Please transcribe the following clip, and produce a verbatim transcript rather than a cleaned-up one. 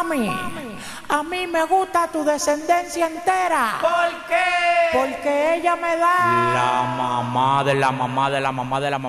mami, a mí me gusta tu descendencia entera. ¿Por qué? Porque ella me da La mamá de la mamá de la mamá de la mamá.